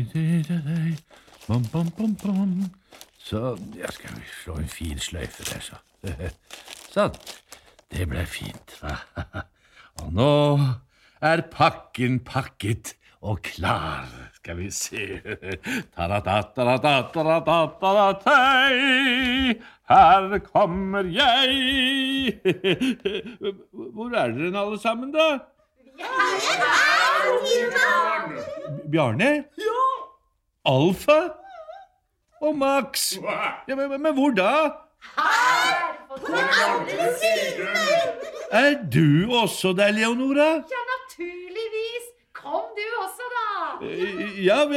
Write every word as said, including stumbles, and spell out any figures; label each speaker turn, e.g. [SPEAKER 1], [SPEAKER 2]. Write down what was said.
[SPEAKER 1] Bom, bom, bom, bom. Så jeg skal slå en fin sløyfe der, så. Sånn. Det ble fint. Og nå er pakken pakket og klar. Skal vi se. Her kommer jeg. Hvor er dere alle sammen, da? Bjarne?
[SPEAKER 2] Ja!
[SPEAKER 1] Alfa? Og Max? Ja, men, men hvor da?
[SPEAKER 2] Her! På den andre siden!
[SPEAKER 1] Er du også der, Leonora?
[SPEAKER 2] Ja, naturligvis! Kom du også, da!
[SPEAKER 1] Ja,